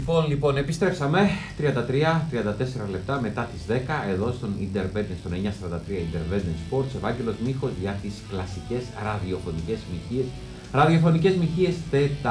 Λοιπόν, επιστρέψαμε 33-34 λεπτά μετά τις 10 εδώ στον Interventnet, στον 943 Interventnet Sports. Ευάγγελος Μίχος για τις κλασικές ραδιοφωνικές μοιχείες. Ραδιοφωνικές μοιχείες